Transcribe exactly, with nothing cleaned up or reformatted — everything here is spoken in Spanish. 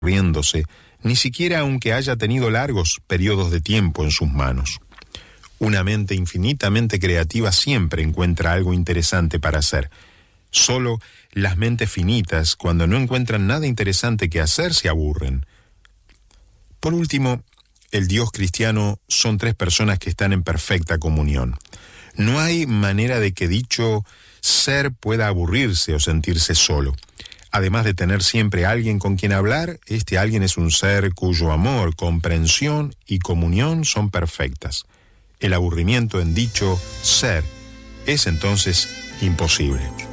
riéndose, ni siquiera aunque haya tenido largos periodos de tiempo en sus manos. Una mente infinitamente creativa siempre encuentra algo interesante para hacer. Solo las mentes finitas, cuando no encuentran nada interesante que hacer, se aburren. Por último, el Dios cristiano son tres personas que están en perfecta comunión. No hay manera de que dicho ser pueda aburrirse o sentirse solo. Además de tener siempre alguien con quien hablar, este alguien es un ser cuyo amor, comprensión y comunión son perfectas. El aburrimiento en dicho ser es entonces imposible.